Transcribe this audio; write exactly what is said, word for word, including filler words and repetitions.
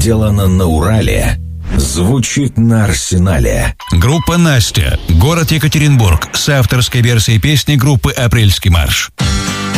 сделано на Урале, звучит на Арсенале. Группа «Настя», город Екатеринбург, с авторской версией песни группы «Апрельский марш».